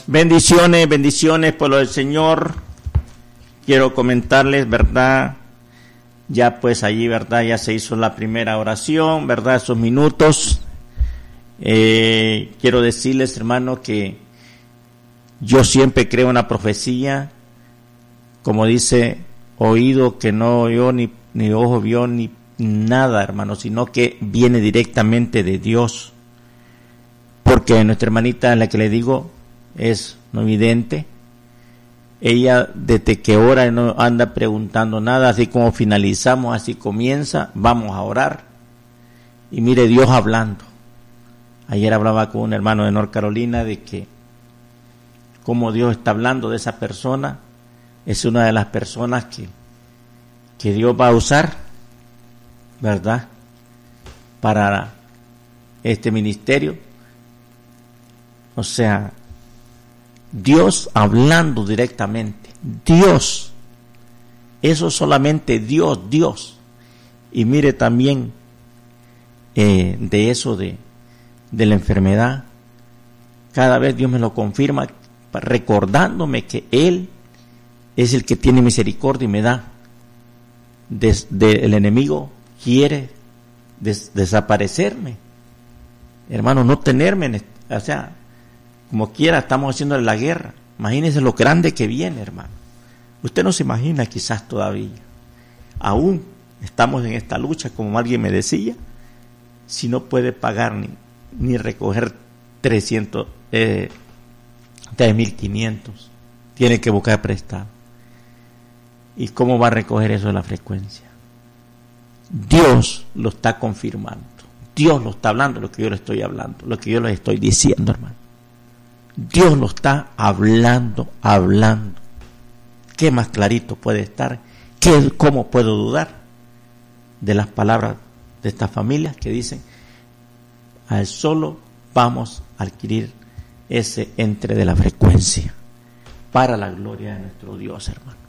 Bendiciones, bendiciones por lo del Señor. Quiero comentarles, ¿verdad? Ya pues allí, ¿verdad? Ya se hizo la primera oración, ¿verdad? Esos minutos. Quiero decirles, hermano, que yo siempre creo en la profecía, como dice, oído que no oyó, ni ojo vio, ni nada, hermano, sino que viene directamente de Dios. Porque nuestra hermanita, la que le digo, es no vidente. Ella desde que ora no anda preguntando nada, así como finalizamos, así comienza, vamos a orar. Y mire Dios hablando. Ayer hablaba con un hermano de North Carolina de que cómo Dios está hablando de esa persona. Es una de las personas que Dios va a usar, ¿verdad? Para este ministerio. O sea, Dios hablando directamente. Dios. Eso solamente Dios. Y mire también de eso de la enfermedad. Cada vez Dios me lo confirma, recordándome que Él es el que tiene misericordia y me da. El enemigo quiere desaparecerme. Hermano, no tenerme, o sea, como quiera, estamos haciéndole la guerra. Imagínense lo grande que viene, hermano. Usted no se imagina quizás todavía. Aún estamos en esta lucha, como alguien me decía, si no puede pagar ni recoger 3.500, tiene que buscar prestado. ¿Y cómo va a recoger eso de la frecuencia? Dios lo está confirmando. Dios lo está hablando, lo que yo le estoy hablando, lo que yo les estoy diciendo, hermano. Dios lo está hablando. ¿Qué más clarito puede estar? ¿Cómo puedo dudar de las palabras de estas familias que dicen, al solo vamos a adquirir ese entre de la frecuencia para la gloria de nuestro Dios, hermano?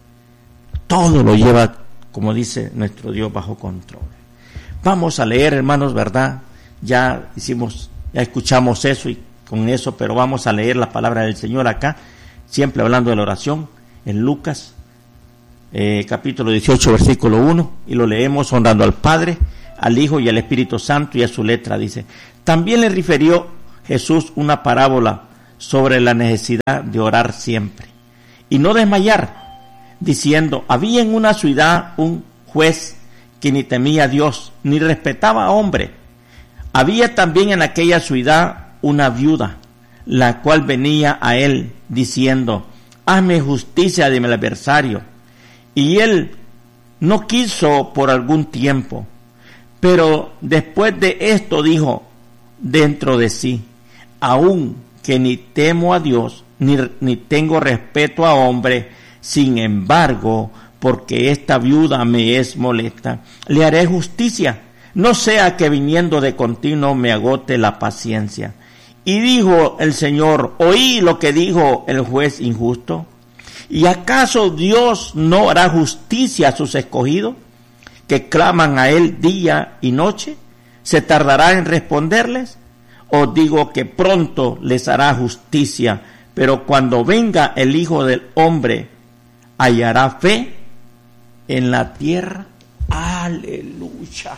Todo lo lleva, como dice nuestro Dios, bajo control. Vamos a leer, hermanos, ¿verdad? Ya escuchamos eso y con eso, pero vamos a leer la palabra del Señor acá, siempre hablando de la oración, en Lucas, capítulo 18, versículo 1, y lo leemos honrando al Padre, al Hijo y al Espíritu Santo, y a su letra dice: también le refirió Jesús una parábola sobre la necesidad de orar siempre, y no desmayar, diciendo, había en una ciudad un juez que ni temía a Dios, ni respetaba a hombre. Había también en aquella ciudad una viuda, la cual venía a él diciendo, hazme justicia de mi adversario. Y él no quiso por algún tiempo, pero después de esto dijo dentro de sí, aun que ni temo a Dios, ni tengo respeto a hombre, sin embargo, porque esta viuda me es molesta, le haré justicia, no sea que viniendo de continuo me agote la paciencia. Y dijo el Señor, oí lo que dijo el juez injusto. ¿Y acaso Dios no hará justicia a sus escogidos, que claman a Él día y noche? ¿Se tardará en responderles? Os digo que pronto les hará justicia, pero cuando venga el Hijo del Hombre, ¿hallará fe en la tierra? ¡Aleluya!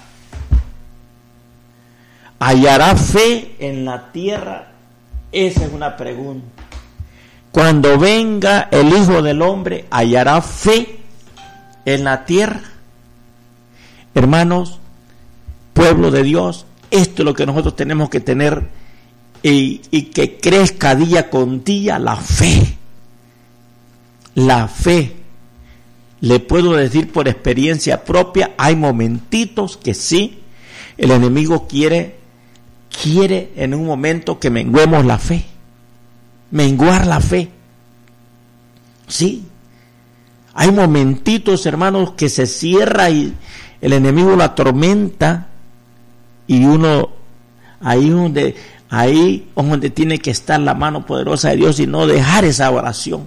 ¿Hallará fe en la tierra? Esa es una pregunta. Cuando venga el Hijo del Hombre, ¿hallará fe en la tierra? Hermanos, pueblo de Dios, esto es lo que nosotros tenemos que tener y que crezca día con día la fe. La fe. Le puedo decir por experiencia propia, hay momentitos que sí, el enemigo quiere en un momento que menguemos la fe, menguar la fe. Sí, hay momentitos, hermanos, que se cierra y el enemigo lo atormenta y uno ahí donde tiene que estar la mano poderosa de Dios y no dejar esa oración,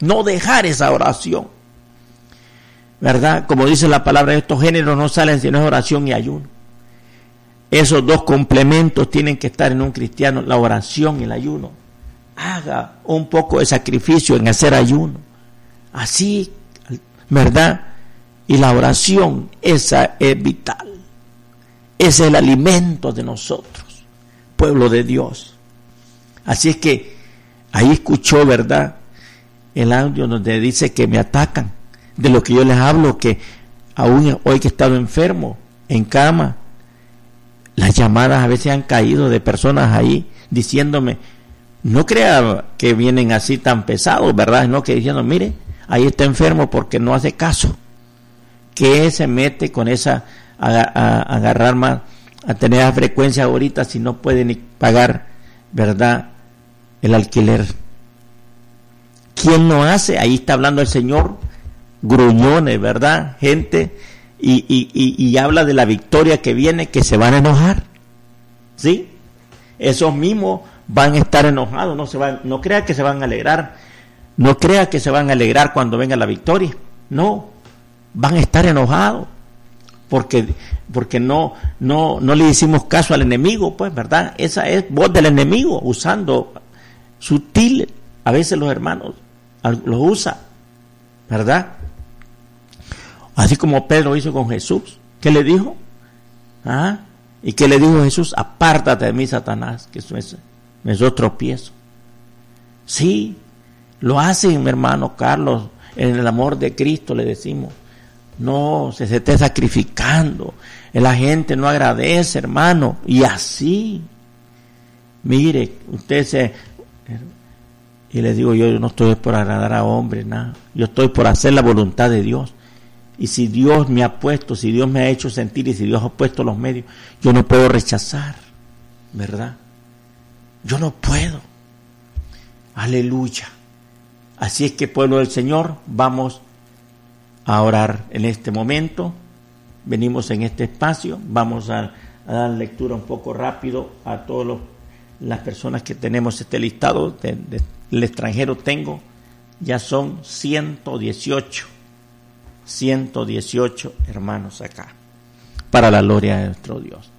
¿verdad? Como dice la palabra, estos géneros no salen si no es oración y ayuno. Esos dos complementos tienen que estar en un cristiano, la oración y el ayuno. haga un poco de sacrificio en hacer ayuno. Así, ¿verdad? Y la oración, esa es vital. Ese es el alimento de nosotros, pueblo de Dios. Así es que ahí escuchó, ¿verdad?, el audio donde dice que me atacan, de lo que yo les hablo, que aún hoy que he estado enfermo, en cama, las llamadas a veces han caído de personas ahí diciéndome, no crea que vienen así tan pesados, ¿verdad? No, que diciendo, mire, ahí está enfermo porque no hace caso. Que se mete con esa, a agarrar más, a tener esa frecuencia ahorita si no puede ni pagar, ¿verdad?, el alquiler. ¿Quién lo hace? Ahí está hablando el Señor, gruñones, ¿verdad? Gente, y habla de la victoria que viene, que se van a enojar, ¿sí? Esos mismos van a estar enojados, no crea que se van a alegrar, no crea que se van a alegrar cuando venga la victoria, no, van a estar enojados, porque no le hicimos caso al enemigo, pues, ¿verdad? Esa es voz del enemigo, usando sutil, a veces los hermanos los usan, ¿verdad? Así como Pedro hizo con Jesús. ¿Qué le dijo? ¿Ah? ¿Y qué le dijo Jesús? Apártate de mí, Satanás, que me sos tropiezo. Sí, lo hacen, mi hermano Carlos, en el amor de Cristo le decimos. No, se esté sacrificando. La gente no agradece, hermano. Y así, mire, y les digo yo no estoy por agradar a hombres, nada. Yo estoy por hacer la voluntad de Dios. Y si Dios me ha puesto, si Dios me ha hecho sentir y si Dios ha puesto los medios, yo no puedo rechazar, ¿verdad? Yo no puedo. Aleluya. Así es que, pueblo del Señor, vamos a orar en este momento. Venimos en este espacio, vamos a dar lectura un poco rápido a todas las personas que tenemos este listado del extranjero. Ya son 118 hermanos acá, para la gloria de nuestro Dios.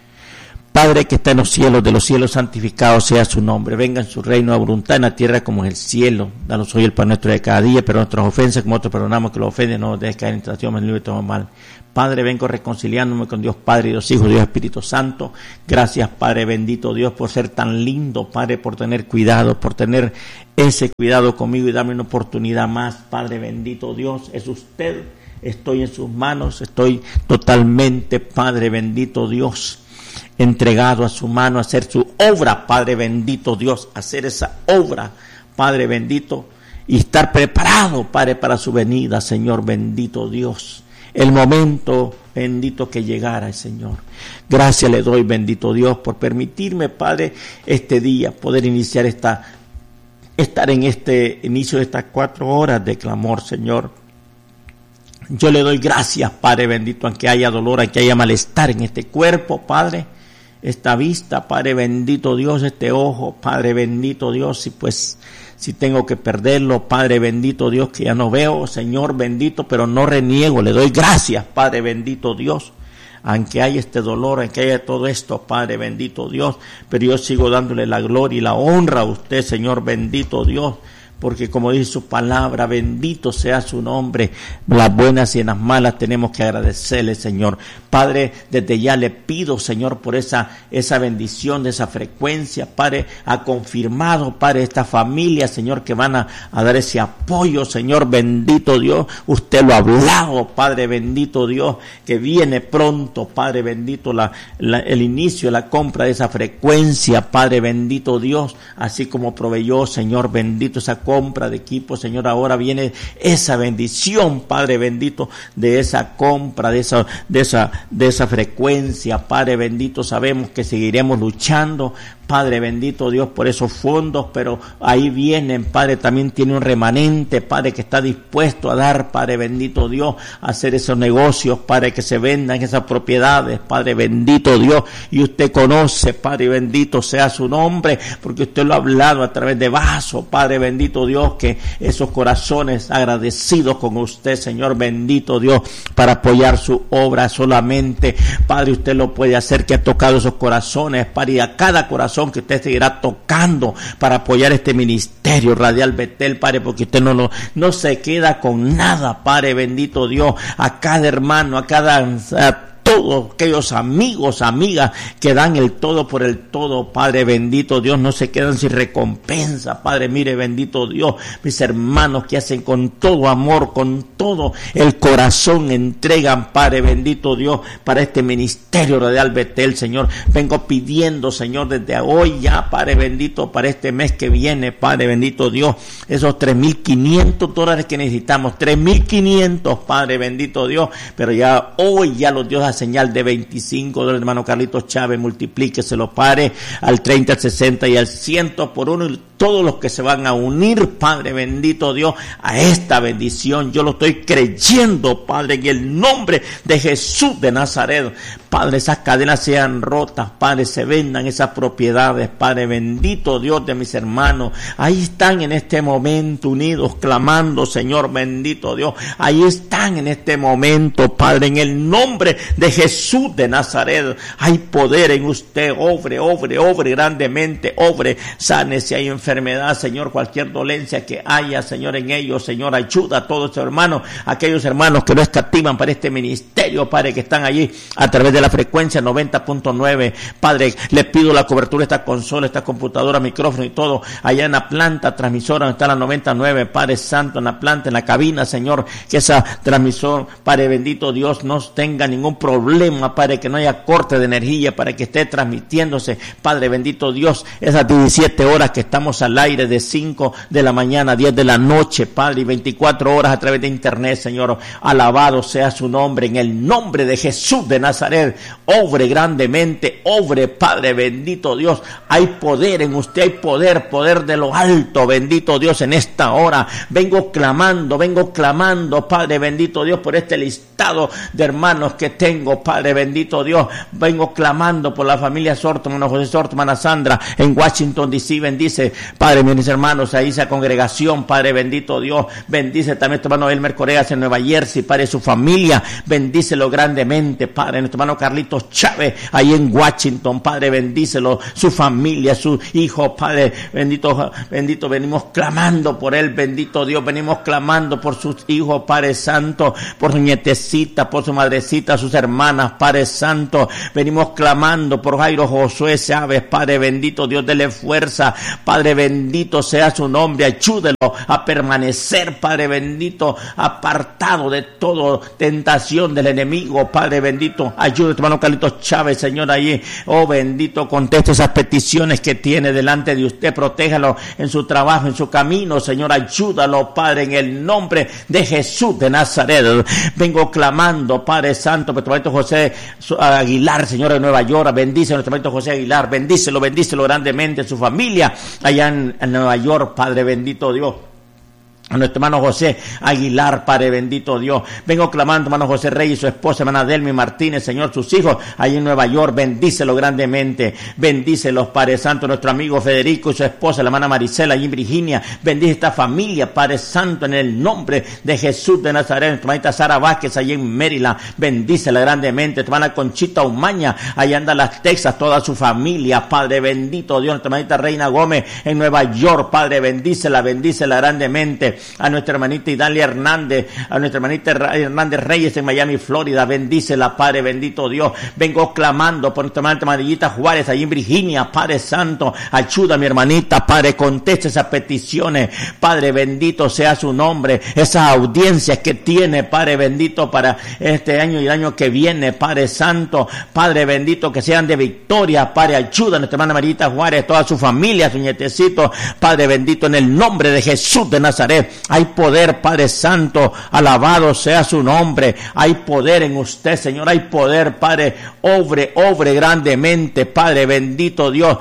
Padre que está en los cielos, de los cielos santificado sea su nombre, venga en su reino a voluntad en la tierra como en el cielo. Danos hoy el pan nuestro de cada día, pero nuestras ofensas como nosotros perdonamos que los ofenden, no nos dejes caer en tentación, mas líbranos de todo mal. Padre, vengo reconciliándome con Dios Padre, Dios Hijo, Dios Espíritu Santo. Gracias, Padre bendito Dios, por ser tan lindo, Padre, por tener cuidado, por tener ese cuidado conmigo y darme una oportunidad más. Padre bendito Dios, es usted, estoy en sus manos, estoy totalmente, Padre bendito Dios, entregado a su mano, a hacer su obra, Padre bendito Dios, hacer esa obra, Padre bendito, y estar preparado, Padre, para su venida, Señor bendito Dios. El momento bendito que llegara, Señor. Gracias le doy, bendito Dios, por permitirme, Padre, este día poder iniciar estar en este inicio de estas 4 horas de clamor, Señor. Yo le doy gracias, Padre bendito, aunque haya dolor, aunque haya malestar en este cuerpo, Padre, esta vista, Padre bendito Dios, este ojo, Padre bendito Dios, si tengo que perderlo, Padre bendito Dios, que ya no veo, Señor bendito, pero no reniego, le doy gracias, Padre bendito Dios, aunque haya este dolor, aunque haya todo esto, Padre bendito Dios, pero yo sigo dándole la gloria y la honra a usted, Señor bendito Dios, porque como dice su palabra, bendito sea su nombre, las buenas y en las malas tenemos que agradecerle, Señor. Padre, desde ya le pido, Señor, por esa bendición de esa frecuencia, Padre, ha confirmado, Padre, esta familia, Señor, que van a dar ese apoyo, Señor, bendito Dios, usted lo ha hablado, Padre, bendito Dios, que viene pronto, Padre, bendito, el inicio de la compra de esa frecuencia, Padre, bendito Dios, así como proveyó, Señor, bendito, esa compra de equipo, Señor, ahora viene esa bendición, Padre bendito, de esa compra, de esa frecuencia, Padre bendito, sabemos que seguiremos luchando, Padre bendito Dios, por esos fondos, pero ahí vienen, Padre, también tiene un remanente, Padre, que está dispuesto a dar, Padre bendito Dios, a hacer esos negocios, Padre, que se vendan esas propiedades, Padre bendito Dios, y usted conoce, Padre bendito sea su nombre, porque usted lo ha hablado a través de vasos, Padre bendito bendito Dios, que esos corazones agradecidos con usted, Señor bendito Dios, para apoyar su obra solamente, Padre, usted lo puede hacer, que ha tocado esos corazones, Padre, y a cada corazón que usted seguirá tocando para apoyar este ministerio Radial Betel, Padre, porque usted no se queda con nada, Padre bendito Dios, a cada hermano, a todos aquellos amigos, amigas que dan el todo por el todo, Padre bendito Dios, no se quedan sin recompensa, Padre, mire bendito Dios, mis hermanos que hacen con todo amor, con todo el corazón, entregan, Padre bendito Dios, para este ministerio Radial Betel, Señor, vengo pidiendo, Señor, desde hoy ya, Padre bendito, para este mes que viene, Padre bendito Dios, esos $3,500 que necesitamos, 3,500, Padre bendito Dios, pero ya hoy ya los Dios señal de $25, hermano Carlitos Chávez, multiplíqueselo, Padre, al 30, al 60 y al 100 por uno, y todos los que se van a unir, Padre bendito Dios, a esta bendición, yo lo estoy creyendo, Padre, en el nombre de Jesús de Nazaret, Padre, esas cadenas sean rotas, Padre, se vendan esas propiedades, Padre bendito Dios de mis hermanos, ahí están en este momento unidos, clamando, Señor bendito Dios, ahí están en este momento, Padre, en el nombre de Jesús de Nazaret, hay poder en usted, obre grandemente, sane si hay enfermedad, Señor, cualquier dolencia que haya, Señor, en ellos, Señor, ayuda a todos estos hermanos, aquellos hermanos que no escatiman para este ministerio, Padre, que están allí a través de la frecuencia 90.9, Padre, les pido la cobertura de esta consola, esta computadora, micrófono y todo, allá en la planta transmisora donde está la 99, Padre Santo, en la planta, en la cabina, Señor, que esa transmisor, Padre bendito Dios, no tenga ningún problema, Padre, que no haya corte de energía, para que esté transmitiéndose, Padre bendito Dios, esas 17 horas que estamos al aire, de 5 de la mañana a 10 de la noche, Padre, y 24 horas a través de internet, Señor, alabado sea su nombre, en el nombre de Jesús de Nazaret, obre grandemente, Padre bendito Dios, hay poder en usted, hay poder de lo alto, bendito Dios, en esta hora, vengo clamando, Padre bendito Dios, por este listado de hermanos que tengo, Padre bendito Dios, vengo clamando por la familia Sorto, hermano José Sorto, hermana Sandra, en Washington DC, bendice, Padre, mis hermanos, ahí esa congregación, Padre bendito Dios, bendice también tu hermano Elmer Coreas en Nueva Jersey, Padre, su familia, bendícelo grandemente, Padre, nuestro hermano Carlitos Chávez, ahí en Washington, Padre, bendícelo, su familia, su hijo, Padre, bendito, venimos clamando por él, bendito Dios, venimos clamando por sus hijos, Padre Santo, por su nietecita, por su madrecita, sus hermanas, Padre Santo, venimos clamando por Jairo Josué Chávez, Padre bendito Dios, dele fuerza, Padre bendito sea su nombre, ayúdelo a permanecer, Padre bendito, apartado de toda tentación del enemigo, Padre bendito, ayude a tu hermano Carlitos Chávez, Señor, allí, bendito, conteste esas peticiones que tiene delante de usted, protéjalo en su trabajo, en su camino, Señor, ayúdalo, Padre, en el nombre de Jesús de Nazaret, vengo clamando, Padre Santo, por tu hermano José Aguilar, Señor, de Nueva York, bendice a nuestro hermano José Aguilar, bendícelo grandemente, su familia, allá en Nueva York, Padre bendito Dios, a nuestro hermano José Aguilar, Padre bendito Dios, vengo clamando, hermano José Reyes, su esposa, hermana Delmi Martínez, Señor, sus hijos, allí en Nueva York, bendícelo grandemente, bendícelos, Padre Santo, nuestro amigo Federico y su esposa, la hermana Maricela, allí en Virginia, bendice esta familia, Padre Santo, en el nombre de Jesús de Nazaret, nuestra hermanita Sara Vázquez, allí en Maryland, bendícela grandemente, tu hermana Conchita Umaña, allá anda Las Texas, toda su familia, Padre bendito Dios, nuestra hermanita Reina Gómez, en Nueva York, Padre, bendícela grandemente, a nuestra hermanita Idalia Hernández, a nuestra hermanita Hernández Reyes en Miami, Florida, bendícela, Padre bendito Dios, vengo clamando por nuestra hermanita Amarillita Juárez, allí en Virginia, Padre Santo, ayuda a mi hermanita, Padre, conteste esas peticiones, Padre bendito sea su nombre, esas audiencias que tiene, Padre bendito, para este año y el año que viene, Padre Santo, Padre bendito, que sean de victoria, Padre, ayuda a nuestra hermana Amarillita Juárez, toda su familia, su nietecito, Padre bendito, en el nombre de Jesús de Nazaret, hay poder, Padre Santo, alabado sea su nombre, hay poder en usted, Señor, hay poder, Padre, obre grandemente, Padre bendito Dios,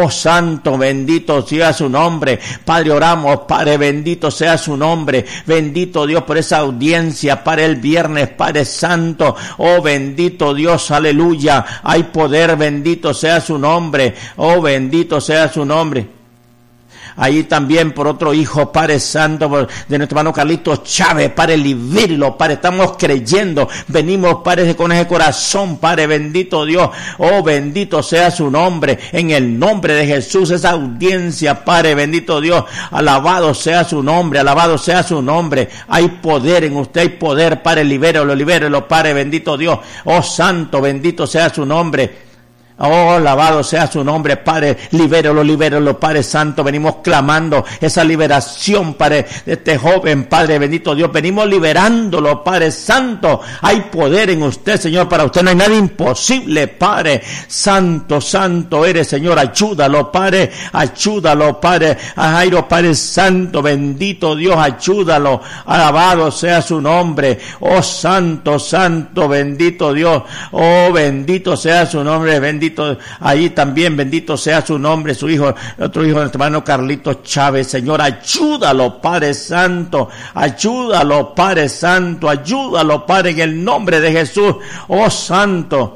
Santo, bendito sea su nombre, Padre, oramos, Padre bendito sea su nombre, bendito Dios por esa audiencia para el viernes, Padre Santo, bendito Dios, aleluya, hay poder, bendito sea su nombre, bendito sea su nombre. Ahí también por otro hijo, Padre Santo, de nuestro hermano Carlitos Chávez, Padre, libéralo, Padre, estamos creyendo, venimos, Padre, con ese corazón, Padre, bendito Dios, oh, bendito sea su nombre, en el nombre de Jesús, esa audiencia, Padre, bendito Dios, alabado sea su nombre, alabado sea su nombre, hay poder en usted, hay poder, Padre, libérelo, Padre, bendito Dios, oh, santo, bendito sea su nombre. Oh, alabado sea su nombre, Padre, libéralo, Padre Santo, venimos clamando esa liberación, Padre, de este joven, Padre, bendito Dios, venimos liberándolo, Padre Santo, hay poder en usted, Señor, para usted no hay nada imposible, Padre, santo eres, Señor, ayúdalo, Padre, a Jairo, Padre Santo, bendito Dios, ayúdalo, alabado sea su nombre, oh, santo, bendito Dios, oh, bendito sea su nombre, bendito ahí también, bendito sea su nombre, su hijo, otro hijo de nuestro hermano Carlitos Chávez, Señor, ayúdalo, Padre Santo, ayúdalo, Padre, en el nombre de Jesús, oh, santo.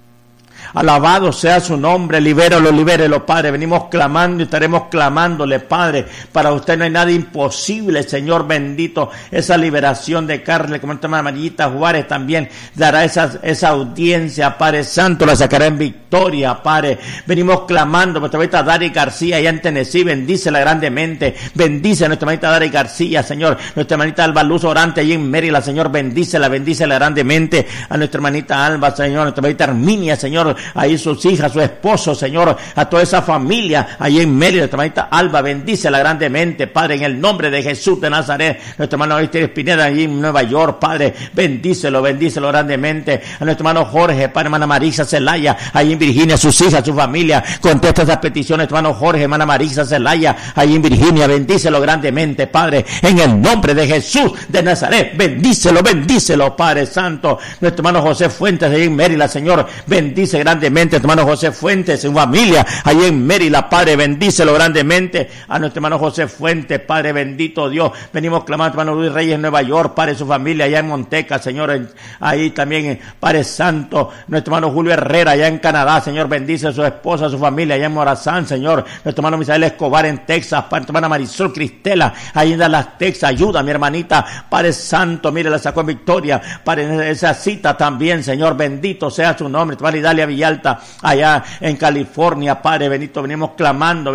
Alabado sea su nombre, libéralo, Padre. Venimos clamando y estaremos clamándole, Padre. Para usted no hay nada imposible, Señor bendito. Esa liberación de carne, como nuestra Amarillita Juárez también dará esa audiencia, Padre Santo, la sacará en victoria, Padre. Venimos clamando, nuestra hermanita Dari García, allá en Tennessee, bendícela grandemente. Bendice a nuestra hermanita Dari García, Señor. Nuestra hermanita Alba Luz Orante, allí en Maryland, Señor, bendícela grandemente. A nuestra hermanita Alba, Señor, nuestra hermanita Herminia, Señor, ahí sus hijas, su esposo, Señor, a toda esa familia, ahí en Mérida, nuestra hermanita Alba, bendícela grandemente, Padre, en el nombre de Jesús de Nazaret, nuestro hermano Víctor Espineda, allí en Nueva York, Padre, bendícelo grandemente, a nuestro hermano Jorge, Padre, hermana Marisa Zelaya, ahí en Virginia, sus hijas, su familia, contesta esas peticiones, nuestro hermano Jorge, hermana Marisa Zelaya, ahí en Virginia, bendícelo grandemente, Padre, en el nombre de Jesús de Nazaret, bendícelo, Padre Santo, nuestro hermano José Fuentes, ahí en Mérida, Señor, bendice grandemente, hermano José Fuentes, su familia, allí en Mérida, Padre, bendícelo grandemente, a nuestro hermano José Fuentes, Padre, bendito Dios, venimos clamando, hermano Luis Reyes, en Nueva York, Padre, su familia, allá en Monteca, Señor, ahí también, Padre Santo, nuestro hermano Julio Herrera, allá en Canadá, Señor, bendice a su esposa, a su familia, allá en Morazán, Señor, nuestro hermano Misael Escobar en Texas, Padre, nuestra hermana Marisol Cristela, ahí en Dallas, Texas, ayuda a mi hermanita, Padre Santo, mire, la sacó en victoria, Padre, esa cita también, Señor, bendito sea su nombre, Padre, Idalia Villalta, allá en California, Padre bendito, venimos clamando,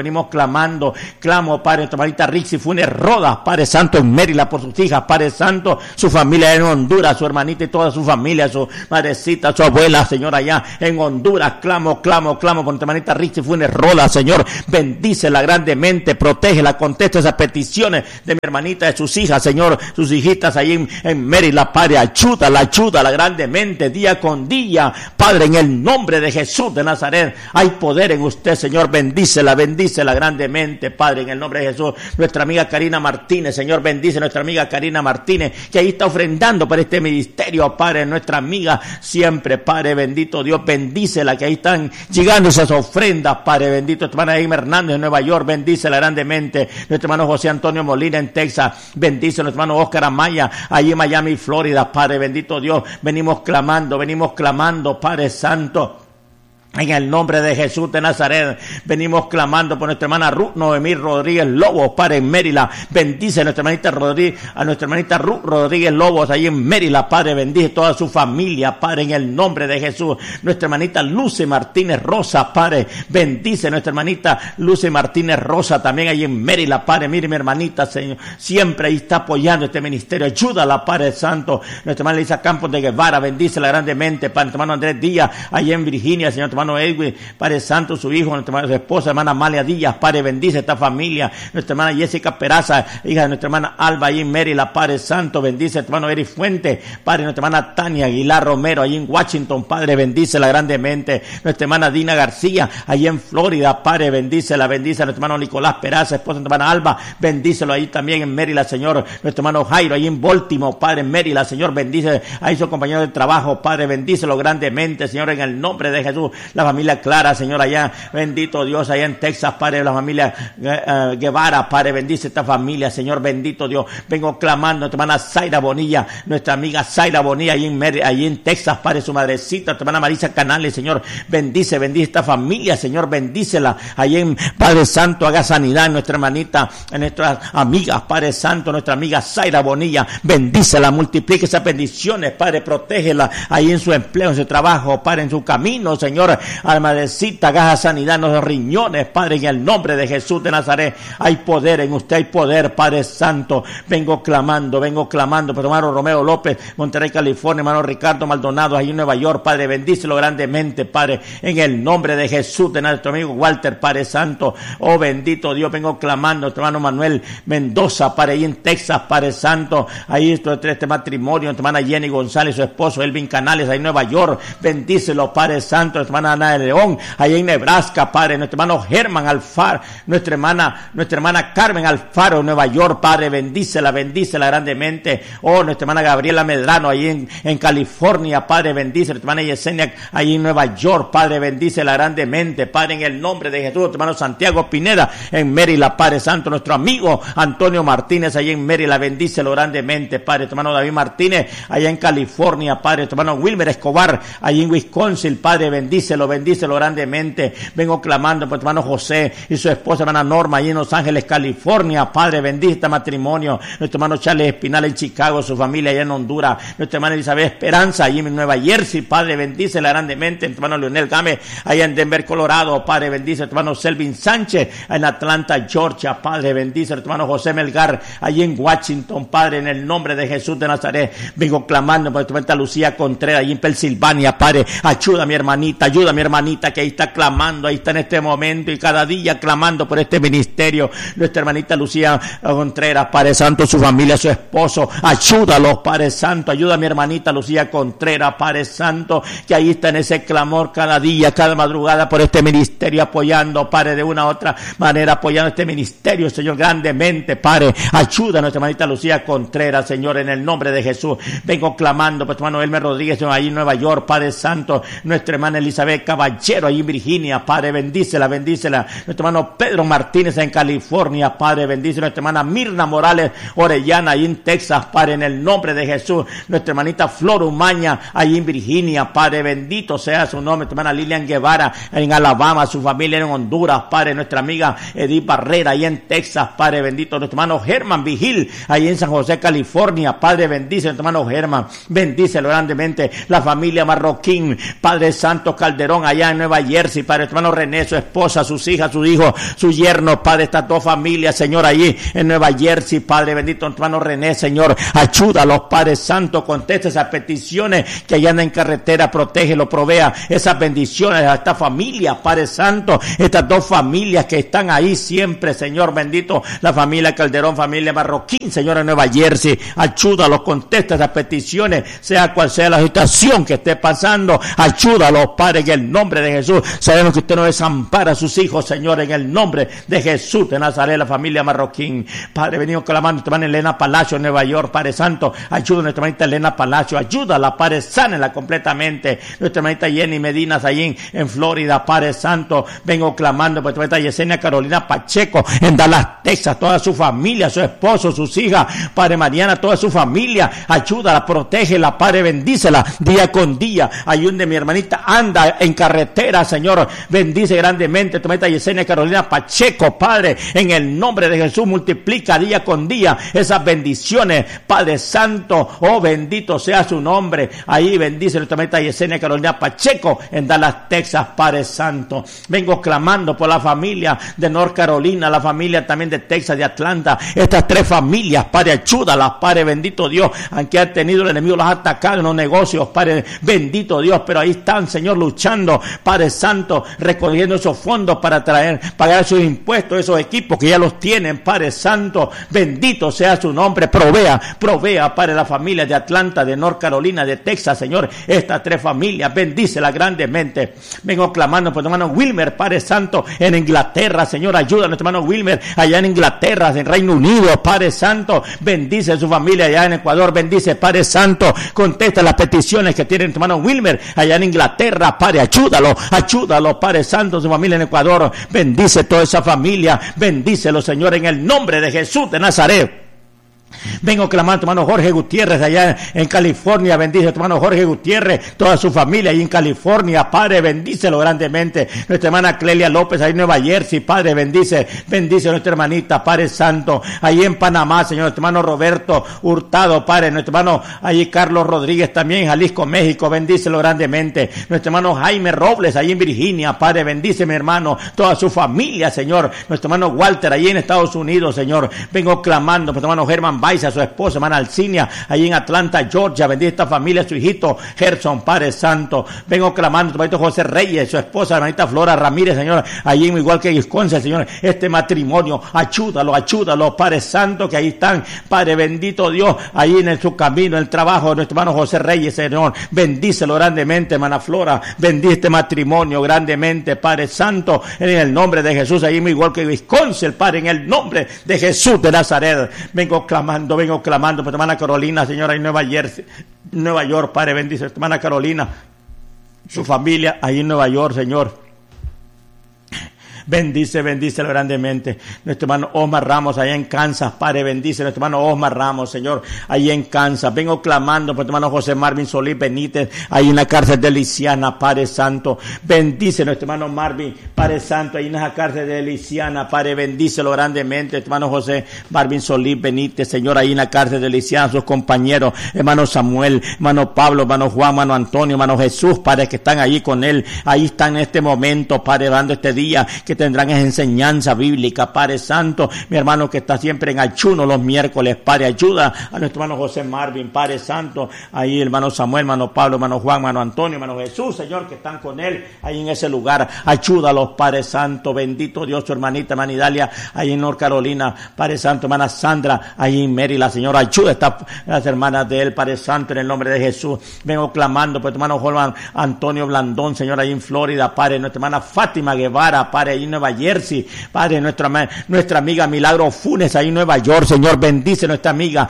clamo, Padre, nuestra hermanita Rixi Funes Rodas, Padre Santo, en Mérida, por sus hijas, Padre Santo, su familia en Honduras, su hermanita y toda su familia, su madrecita, su abuela, Señor, allá en Honduras, clamo, por nuestra hermanita Rixi Funes Rodas, Señor, bendícela grandemente, protégela, contesta esas peticiones de mi hermanita, de sus hijas, Señor, sus hijitas allí en Mérida, Padre, ayúdala grandemente, día con día, Padre, en el nombre de Jesús de Nazaret, hay poder en usted, Señor, bendícela grandemente, Padre, en el nombre de Jesús. Nuestra amiga Karina Martínez, Señor, bendice a nuestra amiga Karina Martínez, que ahí está ofrendando para este ministerio, Padre, nuestra amiga siempre, Padre, bendito Dios, bendícela, que ahí están llegando esas ofrendas, Padre, bendito, nuestra hermana Emma Hernández en Nueva York, bendícela grandemente, nuestro hermano José Antonio Molina en Texas, bendice a nuestro hermano Oscar Amaya, allí en Miami, Florida, Padre, bendito Dios, venimos clamando, Padre Santo, en el nombre de Jesús de Nazaret, venimos clamando por nuestra hermana Ruth Noemí Rodríguez Lobos, Padre, en Mérida, bendice a nuestra hermanita Ruth Rodríguez Lobos, ahí en Mérida, Padre, bendice toda su familia, Padre, en el nombre de Jesús. Nuestra hermanita Luce Martínez Rosa, Padre, bendice a nuestra hermanita Luce Martínez Rosa, también ahí en Mérida, Padre, mire mi hermanita, Señor, siempre ahí está apoyando este ministerio, ayúdala, Padre Santo. Nuestra hermana Elisa Campos de Guevara, bendícela grandemente, Padre, nuestro hermano Andrés Díaz, allí en Virginia, Señor, hermano Edwin, Padre Santo, su hijo, su esposa, hermana Amalia Díaz, Padre, bendice esta familia, nuestra hermana Jessica Peraza, hija de nuestra hermana Alba, allí en Mérida, Padre Santo, bendice a nuestro hermano Eric Fuente, Padre, nuestra hermana Tania Aguilar Romero, allí en Washington, Padre, bendícela grandemente, nuestra hermana Dina García, allí en Florida, Padre, bendice a nuestro hermano Nicolás Peraza, esposa de nuestra hermana Alba, bendícelo ahí también en Mérida, Señor, nuestro hermano Jairo, allí en Baltimore, Padre, en Mérida, Señor, bendice a sus compañeros de trabajo, Padre, bendícelo grandemente, Señor, en el nombre de Jesús. la familia Clara, Señor, allá, bendito Dios, allá en Texas, Padre, la familia Guevara, Padre, bendice esta familia, Señor, bendito Dios. Vengo clamando, nuestra hermana Zaira Bonilla, nuestra amiga Zaira Bonilla, allí en Texas, Padre, su madrecita, nuestra hermana Marisa Canales, Señor, bendice esta familia, Señor, bendícela, allí en Padre Santo, haga sanidad en nuestra hermanita, en nuestras amigas, Padre Santo, nuestra amiga Zaira Bonilla, bendícela, multiplique esas bendiciones, Padre, protégela ahí en su empleo, en su trabajo, Padre, en su camino, Señor, madrecita, haga sanidad en los riñones, Padre, en el nombre de Jesús de Nazaret. Hay poder en usted, hay poder, Padre Santo. Vengo clamando, por hermano Romeo López, Monterrey, California, hermano Ricardo Maldonado, ahí en Nueva York, Padre, bendícelo grandemente, Padre, en el nombre de Jesús de nuestro amigo Walter, Padre Santo. Oh, bendito Dios, vengo clamando, nuestro hermano Manuel Mendoza, Padre, ahí en Texas, Padre Santo, ahí este matrimonio, nuestra hermana Jenny González, su esposo Elvin Canales, ahí en Nueva York, bendícelo, Padre Santo, nuestra hermana Ana de León, ahí en Nebraska, Padre, nuestro hermano Germán Alfaro, nuestra hermana Carmen Alfaro, Nueva York, Padre, bendícela grandemente. Oh, nuestra hermana Gabriela Medrano, ahí en California, Padre, bendice, nuestra hermana Yesenia, ahí en Nueva York, Padre, bendícela grandemente, Padre, en el nombre de Jesús. Nuestro hermano Santiago Pineda, en Maryland, Padre Santo, nuestro amigo Antonio Martínez, ahí en Maryland, bendícelo grandemente, Padre, nuestro hermano David Martínez, allá en California, Padre, nuestro hermano Wilmer Escobar, ahí en Wisconsin, Padre, bendícelo grandemente. Vengo clamando por nuestro hermano José y su esposa, hermana Norma, allí en Los Ángeles, California, Padre, bendice este matrimonio. Nuestro hermano Charles Espinal en Chicago, su familia allá en Honduras, nuestra hermana Elizabeth Esperanza, allí en Nueva Jersey, Padre, bendícela grandemente. Nuestro hermano Leonel Gámez, allá en Denver, Colorado, Padre, bendice. Nuestro hermano Selvin Sánchez, en Atlanta, Georgia, Padre, bendice. Nuestro hermano José Melgar, allí en Washington, Padre, en el nombre de Jesús de Nazaret. Vengo clamando por nuestra hermana Lucía Contreras, allí en Pensilvania, Padre, ayuda a mi hermanita, que ahí está clamando, ahí está en este momento y cada día clamando por este ministerio. Nuestra hermanita Lucía Contreras, Padre Santo, su familia, su esposo, ayúdalos, Padre Santo, ayuda a mi hermanita Lucía Contreras, Padre Santo, que ahí está en ese clamor cada día, cada madrugada por este ministerio, apoyando, Padre, de una u otra manera, apoyando este ministerio, Señor, grandemente, Padre, ayuda a nuestra hermanita Lucía Contreras, Señor, en el nombre de Jesús. Vengo clamando por nuestro hermano Elmer Rodríguez, ahí en Nueva York, Padre Santo, nuestra hermana Elizabeth Caballero, ahí en Virginia, Padre, bendícela. Nuestro hermano Pedro Martínez en California, Padre, bendice. Nuestra hermana Mirna Morales Orellana, ahí en Texas, Padre, en el nombre de Jesús. Nuestra hermanita Flor Umaña, ahí en Virginia, Padre, bendito sea su nombre. Nuestra hermana Lilian Guevara en Alabama, su familia en Honduras, Padre. Nuestra amiga Edith Barrera, ahí en Texas, Padre, bendito. Nuestro hermano Germán Vigil, ahí en San José, California, Padre, bendice. Nuestro hermano Germán, bendícelo grandemente. La familia Marroquín, Padre Santo Calderón, allá en Nueva Jersey, Padre. Nuestro hermano René, su esposa, sus hijas, sus hijos, su yerno, Padre, estas dos familias, Señor, allí en Nueva Jersey, Padre, bendito, nuestro hermano René, Señor, ayúdalos, Padre Santo, contesta esas peticiones que allá andan en carretera, protégelo, provea esas bendiciones a esta familia, Padre Santo, estas dos familias que están ahí siempre, Señor, bendito, la familia Calderón, familia Marroquín, Señor, en Nueva Jersey, ayúdalos, contesta esas peticiones, sea cual sea la situación que esté pasando, ayúdalos, Padre, en el nombre de Jesús. Sabemos que usted no desampara a sus hijos, Señor, en el nombre de Jesús de Nazaret, la familia Marroquín. Padre, venimos clamando, nuestra hermana Elena Palacio en Nueva York, Padre Santo, ayuda a nuestra hermanita Elena Palacio, ayúdala, Padre, sánela completamente. Nuestra hermanita Jenny Medinas, allí en Florida, Padre Santo, vengo clamando por nuestra hermanita Yesenia Carolina Pacheco, en Dallas, Texas, toda su familia, su esposo, sus hijas, Padre Mariana, toda su familia, ayúdala, protégela, Padre, bendícela día con día. Ayúdame, mi hermanita anda en carretera, Señor, bendice grandemente tu hermanita Yesenia Carolina Pacheco, Padre, en el nombre de Jesús, multiplica día con día esas bendiciones, Padre Santo, oh, bendito sea su nombre. Ahí bendice nuestra hermanita Yesenia Carolina Pacheco en Dallas, Texas, Padre Santo. Vengo clamando por la familia de North Carolina, la familia también de Texas, de Atlanta, estas tres familias, Padre, ayúdalas, Padre, bendito Dios, aunque ha tenido el enemigo, las ha atacado en los negocios, Padre, bendito Dios, pero ahí están, Señor, luchando, Padre Santo, recogiendo esos fondos para pagar sus impuestos, esos equipos que ya los tienen, Padre Santo, bendito sea su nombre, provea, Padre, la familia de Atlanta, de North Carolina, de Texas, Señor, estas tres familias, bendícelas grandemente. Vengo clamando por tu hermano Wilmer, Padre Santo, en Inglaterra, Señor, ayuda a nuestro hermano Wilmer, allá en Inglaterra, en Reino Unido, Padre Santo, bendice a su familia allá en Ecuador, bendice, Padre Santo, contesta las peticiones que tiene nuestro hermano Wilmer, allá en Inglaterra, Padre Padre, ayúdalo, Padre Santo, su familia en Ecuador, bendice toda esa familia, bendícelo, Señor, en el nombre de Jesús de Nazaret. Vengo clamando, hermano Jorge Gutiérrez, allá en California, bendice a tu hermano Jorge Gutiérrez, toda su familia ahí en California, Padre, bendícelo grandemente. Nuestra hermana Clelia López, ahí en Nueva Jersey, Padre, bendice a nuestra hermanita, Padre Santo, ahí en Panamá, Señor, nuestro hermano Roberto Hurtado, Padre, nuestro hermano ahí Carlos Rodríguez, también en Jalisco, México, bendícelo grandemente. Nuestro hermano Jaime Robles, ahí en Virginia, Padre, bendice mi hermano, toda su familia, Señor. Nuestro hermano Walter, ahí en Estados Unidos, Señor, vengo clamando, nuestro hermano Germán Baisa, su esposa, hermana Alcinia, ahí en Atlanta, Georgia, bendice esta familia, su hijito Gerson, Padre Santo. Vengo clamando, tu hermanito José Reyes, su esposa, hermanita Flora Ramírez, Señor, allí igual que Wisconsin, Señor, este matrimonio, ayúdalo, Padre Santo, que ahí están, Padre bendito Dios, ahí en su camino, en el trabajo de nuestro hermano José Reyes, Señor, bendícelo grandemente, hermana Flora, bendice este matrimonio grandemente, Padre Santo, en el nombre de Jesús, ahí igual que Wisconsin, Padre, en el nombre de Jesús de Nazaret. Vengo clamando por tu hermana Carolina, Señora, en Nueva York, Padre, bendice a tu hermana Carolina, su familia, ahí en Nueva York, Señor. Bendícelo grandemente. Nuestro hermano Osmar Ramos, allá en Kansas, Padre, bendice nuestro hermano Osmar Ramos, Señor, allá en Kansas. Vengo clamando por tu hermano José Marvin Solís Benítez, ahí en la cárcel de Lisiana, Padre Santo. Bendice nuestro hermano Marvin, Padre Santo, ahí en esa cárcel de Lisiana, Padre, bendícelo grandemente. Nuestro hermano José Marvin Solís Benítez, Señor, ahí en la cárcel de Lisiana, sus compañeros, hermano Samuel, hermano Pablo, hermano Juan, hermano Antonio, hermano Jesús, Padre, que están allí con él, ahí están en este momento, Padre, dando este día, que tendrán esa enseñanza bíblica, Padre Santo, mi hermano que está siempre en ayuno los miércoles, Padre, ayuda a nuestro hermano José Marvin, Padre Santo, ahí hermano Samuel, hermano Pablo, hermano Juan, hermano Antonio, hermano Jesús, Señor, que están con él, ahí en ese lugar, ayúdalos, Padre Santo, bendito Dios, su hermanita, hermana Idalia, ahí en North Carolina, Padre Santo, hermana Sandra, ahí en Maryland, Señor, ayuda a las hermanas de él, Padre Santo, en el nombre de Jesús. Vengo clamando por tu hermano Juan Antonio Blandón, Señor, ahí en Florida, Padre, nuestra hermana Fátima Guevara, Padre, ahí en Nueva Jersey, Padre, nuestra amiga Milagro Funes, ahí en Nueva York, Señor, bendice nuestra amiga,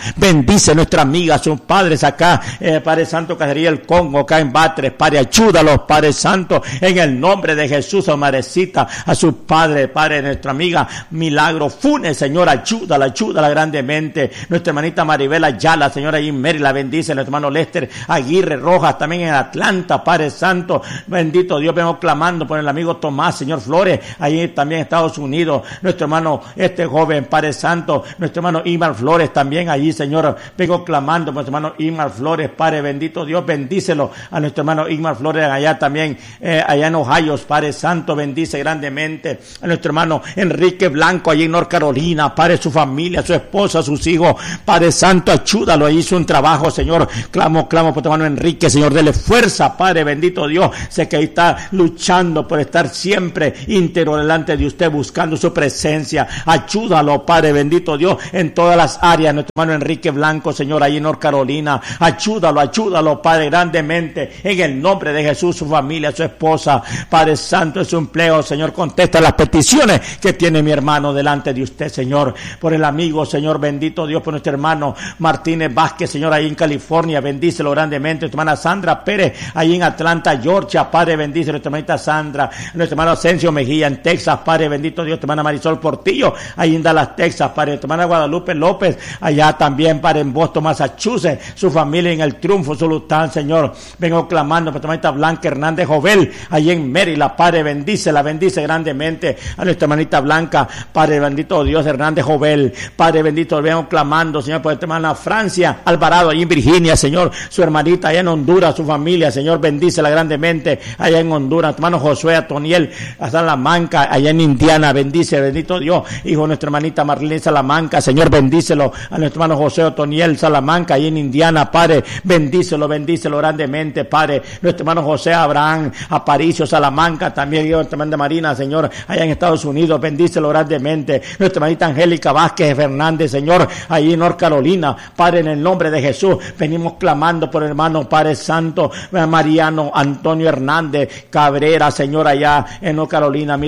sus padres acá, Padre Santo, Cacería del Congo, acá en Batres, Padre, ayúdalos, Padre Santo, en el nombre de Jesús, a Marecita, a su padre, Padre, nuestra amiga Milagro Funes, Señor, ayúdala grandemente, nuestra hermanita Maribel Ayala, Señor, ahí en Mary, la bendice, nuestro hermano Lester Aguirre Rojas, también en Atlanta, Padre Santo, bendito Dios, vengo clamando por el amigo Tomás, Señor Flores, ahí también en Estados Unidos, nuestro hermano, joven, Padre Santo, nuestro hermano Imar Flores, también allí, Señor, vengo clamando por nuestro hermano Imar Flores, Padre, bendito Dios, bendícelo a nuestro hermano Imar Flores, allá también, allá en Ohio, Padre Santo, bendice grandemente a nuestro hermano Enrique Blanco, allí en North Carolina, Padre, su familia, su esposa, sus hijos, Padre Santo, ayúdalo, ahí hizo un trabajo, Señor, clamo por tu hermano Enrique, Señor, dele fuerza, Padre, bendito Dios, sé que ahí está luchando por estar siempre íntegro delante de usted, buscando su presencia, ayúdalo, Padre, bendito Dios, en todas las áreas, nuestro hermano Enrique Blanco, Señor, ahí en North Carolina, ayúdalo, Padre, grandemente, en el nombre de Jesús, su familia, su esposa, Padre Santo, en su empleo, Señor, contesta las peticiones que tiene mi hermano delante de usted, Señor, por el amigo, Señor, bendito Dios, por nuestro hermano Martínez Vázquez, Señor, ahí en California, bendícelo grandemente, nuestra hermana Sandra Pérez, ahí en Atlanta, Georgia, Padre, bendice nuestra hermanita Sandra, nuestro hermano Asensio Mejía en Texas, Padre, bendito Dios, tu hermana Marisol Portillo, ahí en Dallas, Texas, Padre, tu hermana Guadalupe López, allá también, Padre, en Boston, Massachusetts, su familia en el Triunfo, Sultán, Señor, vengo clamando por tu hermanita Blanca Hernández Jovel, allí en Maryland, Padre, bendice grandemente a nuestra hermanita Blanca, Padre, bendito Dios, Hernández Jovel, Padre, bendito, vengo clamando, Señor, por tu hermana Francia Alvarado, allí en Virginia, Señor, su hermanita allá en Honduras, su familia, Señor, bendícela grandemente, allá en Honduras, tu hermano Josué Atoniel, a Salamanca, allá en Indiana, bendice, bendito Dios, hijo de nuestra hermanita Marlene Salamanca, Señor, bendícelo a nuestro hermano José Otoniel Salamanca, allí en Indiana, Padre, bendícelo grandemente, Padre, nuestro hermano José Abraham Aparicio Salamanca, también hijo de nuestra hermana Marina, Señor, allá en Estados Unidos, bendícelo grandemente, nuestra hermanita Angélica Vázquez Fernández, Señor, allí en North Carolina, Padre, en el nombre de Jesús, venimos clamando por el hermano, Padre Santo, Mariano Antonio Hernández Cabrera, Señor, allá en North Carolina, mire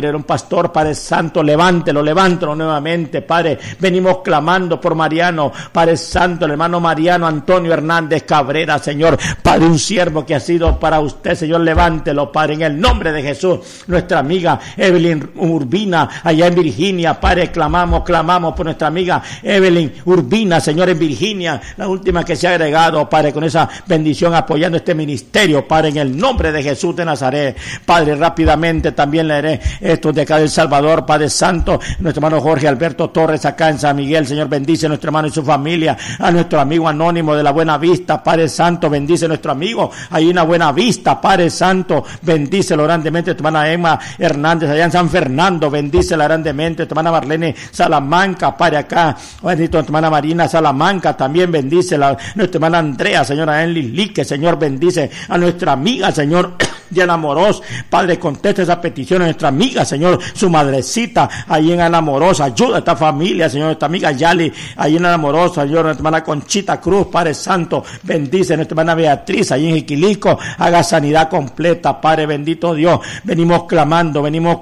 Padre, era un pastor, Padre Santo, levántelo nuevamente, Padre. Venimos clamando por Mariano, Padre Santo, el hermano Mariano Antonio Hernández Cabrera, Señor, Padre, un siervo que ha sido para usted, Señor, levántelo, Padre, en el nombre de Jesús. Nuestra amiga Evelyn Urbina, allá en Virginia, Padre, clamamos por nuestra amiga Evelyn Urbina, Señor, en Virginia, la última que se ha agregado, Padre, con esa bendición apoyando este ministerio, Padre, en el nombre de Jesús de Nazaret. Padre, rápidamente también leeré esto de acá del Salvador, Padre Santo, nuestro hermano Jorge Alberto Torres acá en San Miguel, Señor, bendice a nuestro hermano y su familia, a nuestro amigo anónimo de la Buena Vista, Padre Santo, bendice a nuestro amigo, ahí en la Buena Vista, Padre Santo, bendícelo grandemente, tu hermana Emma Hernández allá en San Fernando, bendícela grandemente, tu hermana Marlene Salamanca, Padre, acá, bendito, tu hermana Marina Salamanca, también bendícela, nuestra hermana Andrea, señora en Lilique, Señor, bendice a nuestra amiga, Señor, Diana Amorós, Padre, contesta esa petición a nuestra amiga, Señor, su madrecita, ahí en Anamorós, ayuda a esta familia, Señor, nuestra amiga Yali, ahí en Anamorós, Señor, nuestra hermana Conchita Cruz, Padre Santo, bendice a nuestra hermana Beatriz, ahí en Jiquilico, haga sanidad completa, Padre, bendito Dios, venimos clamando,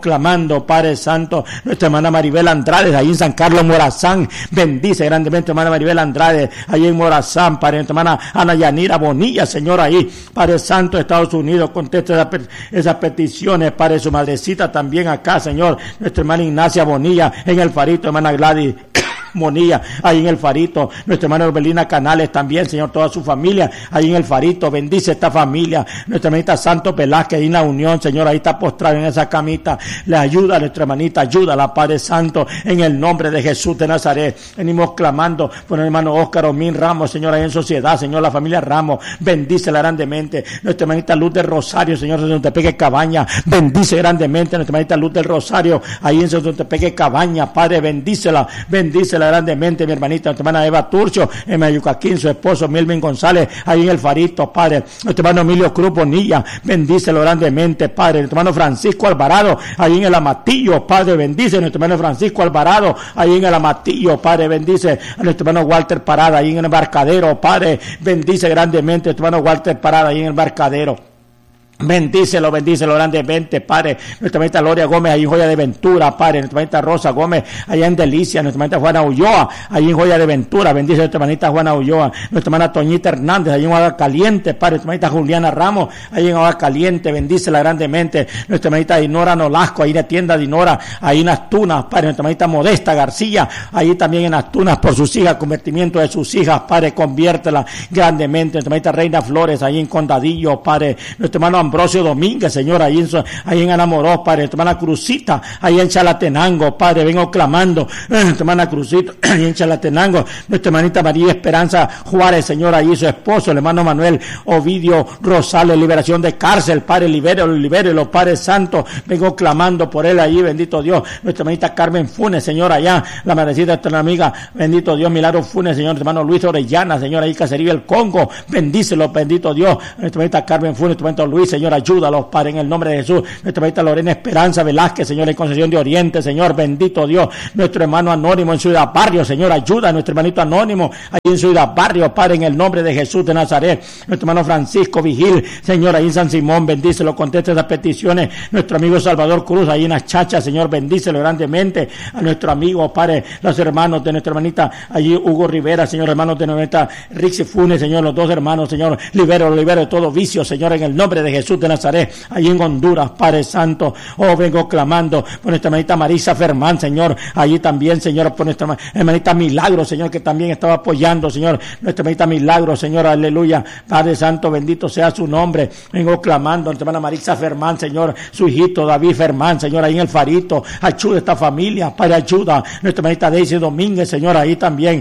Padre Santo, nuestra hermana Maribel Andrade, ahí en San Carlos Morazán, bendice grandemente, hermana Maribel Andrade, ahí en Morazán, Padre, nuestra hermana Ana Yanira Bonilla, Señor, ahí, Padre Santo, Estados Unidos, contesta esas peticiones, Padre, su madrecita también acá, Señor, nuestra hermana Ignacia Bonilla, en el Farito, hermana Gladys Monilla, ahí en el Farito, nuestra hermana Orbelina Canales también, Señor, toda su familia, ahí en el Farito, bendice esta familia, nuestra hermanita Santos Velázquez, ahí en la Unión, Señor, ahí está postrada en esa camita, le ayuda a nuestra hermanita, ayúdala, Padre Santo, en el nombre de Jesús de Nazaret, venimos clamando por el hermano Óscar Omín Ramos, Señor, ahí en Sociedad, Señor, la familia Ramos, bendícela grandemente, nuestra hermanita Luz del Rosario, Señor, en Sontepeque Cabaña, bendice grandemente, nuestra hermanita Luz del Rosario, ahí en Sontepeque Cabaña, Padre, bendícela grandemente, mi hermanita, nuestra hermana Eva Turcio, en Mayucaquín, su esposo Milvin González, ahí en el Farito, Padre, nuestro hermano Emilio Cruz Bonilla, bendícelo grandemente, Padre, nuestro hermano Francisco Alvarado, ahí en el Amatillo, Padre, bendice a nuestro hermano Francisco Alvarado, ahí en el Amatillo, Padre, bendice a nuestro hermano Walter Parada, ahí en el Embarcadero, Padre, bendice grandemente a nuestro hermano Walter Parada, ahí en el Embarcadero. Bendícelo grandemente, Padre, nuestra hermanita Gloria Gómez, ahí en Joya de Ventura, Padre, nuestra hermanita Rosa Gómez, allá en Delicia, nuestra hermanita Juana Ulloa, ahí en Joya de Ventura, bendice a nuestra hermanita Juana Ulloa, nuestra hermana Toñita Hernández, ahí en Agua Caliente, Padre, nuestra hermanita Juliana Ramos, ahí en Agua Caliente, bendícela grandemente, nuestra hermanita Dinora Nolasco, ahí en la tienda Dinora, ahí en Astunas, Padre, nuestra hermanita Modesta García, ahí también en Astunas, por sus hijas, convertimiento de sus hijas, Padre, conviértela grandemente, nuestra hermanita Reina Flores, ahí en Condadillo, Padre, nuestro hermano Ambrosio Domínguez, Señor, ahí en Anamorós, Padre, nuestra hermana Cruzita, ahí en Chalatenango, Padre, vengo clamando, nuestra hermana Cruzita, ahí en Chalatenango, nuestra hermanita María Esperanza Juárez, Señor, ahí su esposo, el hermano Manuel Ovidio Rosales, liberación de cárcel, Padre, libérelo, Padre Santo, vengo clamando por él ahí, bendito Dios, nuestra hermanita Carmen Funes, Señor, allá, la madrecita de nuestra amiga, bendito Dios, Milagro Funes, Señor, nuestro hermano Luis Orellana, Señor, ahí Cacería el Congo, bendícelo, bendito Dios, nuestra hermanita Carmen Funes, nuestro hermanito Luis, Señor, ayúdalos, Padre, en el nombre de Jesús, nuestra hermanita Lorena Esperanza Velázquez, Señor, en Concesión de Oriente, Señor, bendito Dios, nuestro hermano Anónimo en Ciudad Barrio, Señor, ayuda a nuestro hermanito Anónimo, ahí en Ciudad Barrio, Padre, en el nombre de Jesús de Nazaret, nuestro hermano Francisco Vigil, Señor, ahí en San Simón, bendícelo, contesta esas peticiones, nuestro amigo Salvador Cruz, ahí en Achacha, Señor, bendícelo grandemente, a nuestro amigo, Padre, los hermanos de nuestra hermanita, allí Hugo Rivera, Señor, hermanos de nuestra hermanita Rixi Funes, Señor, los dos hermanos, Señor, libero de todo vicio, Señor, en el nombre de Jesús de Nazaret, allí en Honduras, Padre Santo, vengo clamando por nuestra hermanita Marisa Fermán, Señor, allí también, Señor, por nuestra hermanita Milagro, Señor, que también estaba apoyando, Señor, nuestra hermanita Milagro, Señor, aleluya, Padre Santo, bendito sea su nombre, vengo clamando, nuestra hermana Marisa Fermán, Señor, su hijito David Fermán, Señor, ahí en el Farito, ayuda a esta familia, Padre, ayuda, nuestra hermanita Daisy Domínguez, Señor, ahí también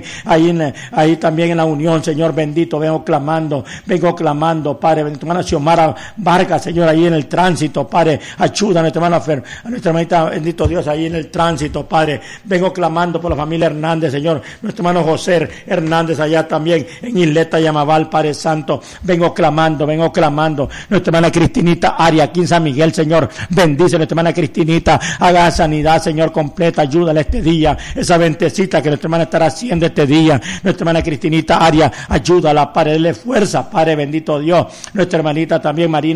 en la Unión, Señor, bendito, vengo clamando, Padre, nuestra hermana Xiomara Vargas, Señor, ahí en el tránsito, Padre, ayuda a nuestra hermanita, bendito Dios, ahí en el tránsito, Padre, vengo clamando por la familia Hernández, Señor, nuestro hermano José Hernández, allá también, en Isleta y Amabal, Padre Santo, vengo clamando, nuestra hermana Cristinita Aria, aquí en San Miguel, Señor, bendice a nuestra hermana Cristinita, haga sanidad, Señor, completa, ayúdale este día, esa ventecita que nuestra hermana estará haciendo este día, nuestra hermana Cristinita Aria, ayúdala, Padre, dele fuerza, Padre, bendito Dios, nuestra hermanita también Marina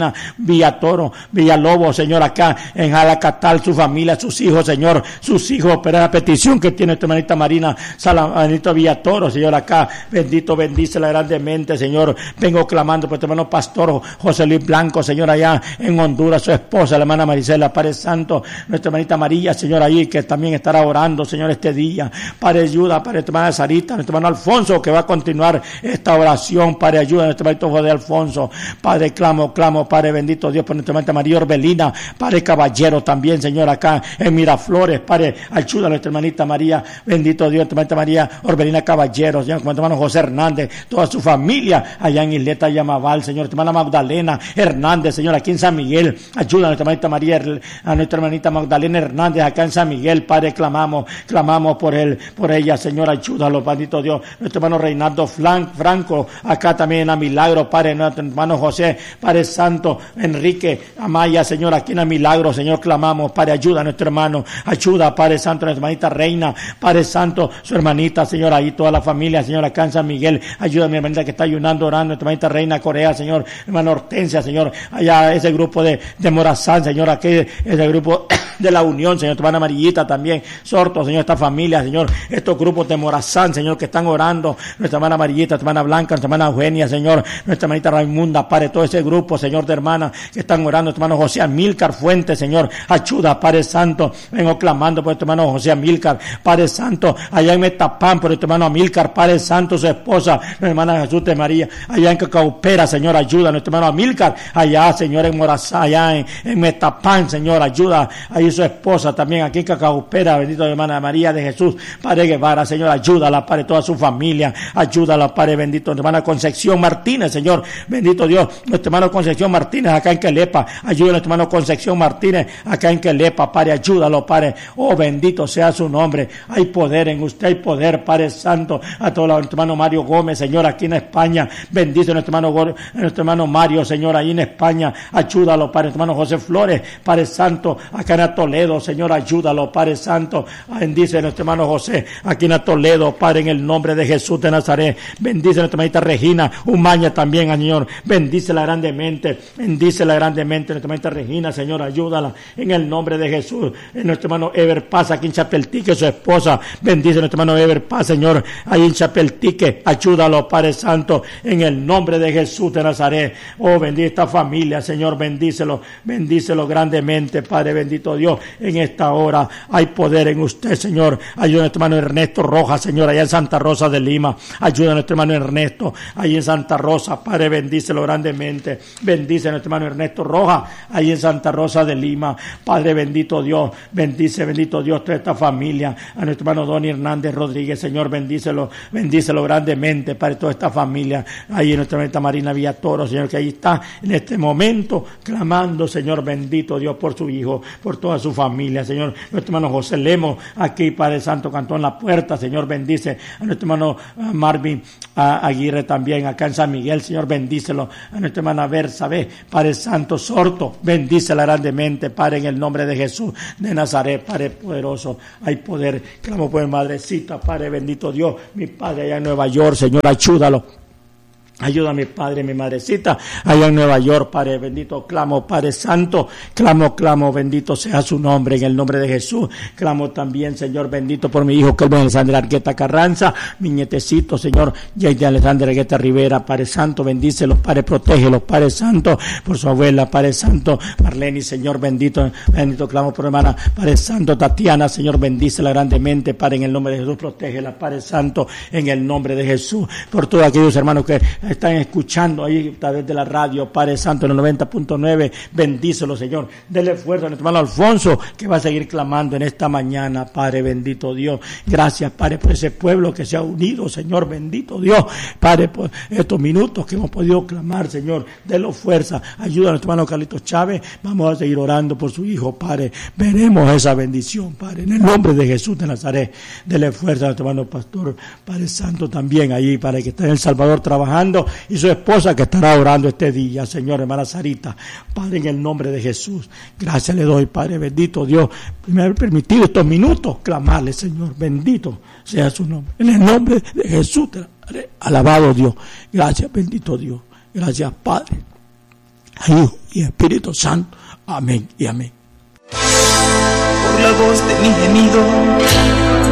Marina Villatoro, Villalobos, Señor, acá en Jalacatal, su familia, sus hijos, Señor, sus hijos, pero la petición que tiene nuestra hermanita Marina Benito Villatoro, Señor, acá, bendito, bendícela grandemente, Señor. Vengo clamando por tu hermano pastor José Luis Blanco, Señor, allá en Honduras, su esposa, la hermana Marisela, Padre Santo, nuestra hermanita María, Señor, allí, que también estará orando, Señor, este día. Padre, ayuda, Padre, nuestra hermana Sarita, nuestro hermano Alfonso, que va a continuar esta oración. Padre, ayuda a nuestro hermanito José Alfonso. Padre, clamo, Padre, bendito Dios, por nuestra hermanita María Orbelina, Padre Caballero también, Señor, acá en Miraflores. Padre, ayuda a nuestra hermanita María, bendito Dios, nuestra hermanita María Orbelina Caballero, Señor, con nuestro hermano José Hernández, toda su familia allá en Isleta Yamaval, Señor, nuestra hermana Magdalena Hernández, Señor, aquí en San Miguel. Ayuda a nuestra hermanita María, a nuestra hermanita Magdalena Hernández, acá en San Miguel. Padre, clamamos por ella, Señor, ayúdalo, bendito Dios. Nuestro hermano Reinaldo Franco, acá también en Milagro, Padre, nuestro hermano José, Padre Santo, Enrique Amaya, Señor, aquí en Milagro, Señor, clamamos, Padre, ayuda a nuestro hermano, ayuda, Padre Santo, a nuestra hermanita Reina, Padre Santo, su hermanita, Señor, ahí toda la familia, Señor, acá en San Miguel. Ayuda a mi hermanita que está ayunando, orando, nuestra hermanita Reina Corea, Señor, hermana Hortensia, Señor, allá ese grupo de Morazán, Señor, aquí ese grupo de la Unión, Señor, tu hermana Amarillita también, Sorto, Señor, esta familia, Señor, estos grupos de Morazán, Señor, que están orando, nuestra hermana Amarillita, nuestra hermana Blanca, nuestra hermana Eugenia, Señor, nuestra hermanita Raimunda, Padre, todo ese grupo, Señor, de hermanas que están orando, nuestro hermano José Amílcar Fuentes, Señor, ayuda, Padre Santo, vengo clamando por nuestro hermano José Amílcar, Padre Santo, allá en Metapán, por nuestro hermano Amílcar, Padre Santo, su esposa, nuestra hermana Jesús de María, allá en Cacaupera, Señor, ayuda a nuestro hermano Amílcar, allá, Señor, en Morazán, allá en Metapán, Señor, ayuda, ahí su esposa también, aquí en Cacaupera, bendito hermana María de Jesús, Padre Guevara, Señor, ayúdala, Padre, toda su familia, ayúdala, Padre bendito, nuestra hermana Concepción Martínez, Señor, bendito Dios, nuestro hermano Concepción Martínez, acá en Quelepa, ayuda a nuestro hermano Concepción Martínez, acá en Quelepa, Padre, ayúdalo, Padre, oh, bendito sea su nombre, hay poder en usted, hay poder, Padre Santo, a todo nuestro hermano Mario Gómez, Señor, aquí en España, bendice a nuestro hermano Mario, Señor, ahí en España, ayúdalo, Padre, nuestro hermano José Flores, Padre Santo, acá en Toledo, Señor, ayúdalo, Padre Santo, bendice a nuestro hermano José, aquí en Toledo, Padre, en el nombre de Jesús de Nazaret, bendice a nuestra hermanita Regina Umaña también, Señor, bendícela grandemente, nuestra hermanita Regina, Señor, ayúdala, en el nombre de Jesús, en nuestro hermano Ever Paz, aquí en Chapeltique, su esposa, bendice a nuestro hermano Ever Paz, Señor, ahí en Chapeltique, ayúdalo, Padre Santo, en el nombre de Jesús de Nazaret, oh, bendice esta familia, Señor, bendícelo grandemente, Padre bendito Dios, en esta hora hay poder en usted, Señor, ayuda a nuestro hermano Ernesto Rojas, Señor, allá en Santa Rosa de Lima, ayuda a nuestro hermano Ernesto, ahí en Santa Rosa, Padre, bendícelo grandemente, bendice a nuestro hermano Ernesto Rojas, ahí en Santa Rosa de Lima, Padre bendito Dios, bendice, bendito Dios, toda esta familia, a nuestro hermano Donny Hernández Rodríguez, Señor, bendícelo grandemente, Padre, toda esta familia, ahí en nuestra hermanita Marina Villatoro, Señor, que ahí está en este momento, clamando, Señor, bendito Dios, por su hijo, por toda su familia, Señor, nuestro hermano José Lemos, aquí, Padre Santo, cantó en la puerta, Señor, bendice a nuestro hermano Marvin Aguirre también, acá en San Miguel, Señor, bendícelo, a nuestra hermana Bersabe, Padre Santo, Sorto, bendícela grandemente, Padre, en el nombre de Jesús de Nazaret, Padre poderoso, hay poder, clamo por madrecita, Padre bendito Dios, mi Padre allá en Nueva York, Señor, ayúdalo. Ayuda a mi padre, mi madrecita, allá en Nueva York, Padre bendito, clamo, Padre Santo, clamo, bendito sea su nombre, en el nombre de Jesús, clamo también, Señor bendito, por mi hijo Kelvin Alexander Argueta Carranza, mi nietecito, Señor, Jade Alexander Argueta Rivera, Padre Santo, bendícelos, Padre, protégelos, Padre Santo, por su abuela, Padre Santo, Marlene, Señor bendito, clamo por hermana, Padre Santo, Tatiana, Señor, bendícela grandemente, Padre, en el nombre de Jesús, protégela, Padre Santo, en el nombre de Jesús, por todos aquellos hermanos que están escuchando ahí a través de la radio, Padre Santo, en el 90.9, bendícelo, Señor, dele fuerza a nuestro hermano Alfonso, que va a seguir clamando en esta mañana, Padre bendito Dios, gracias, Padre, por ese pueblo que se ha unido, Señor bendito Dios, Padre, por estos minutos que hemos podido clamar, Señor, dele fuerza, ayuda a nuestro hermano Carlitos Chávez, vamos a seguir orando por su hijo, Padre, veremos esa bendición, Padre, en el nombre de Jesús de Nazaret, dele fuerza a nuestro hermano Pastor, Padre Santo, también allí, Padre, que está en El Salvador trabajando, y su esposa que estará orando este día, Señor, hermana Sarita, Padre, en el nombre de Jesús, gracias le doy, Padre bendito Dios, me ha permitido estos minutos clamarle, Señor, bendito sea su nombre, en el nombre de Jesús, alabado Dios, gracias bendito Dios, gracias Padre, a Hijo y Espíritu Santo. Amén y amén. Por la voz de mi gemido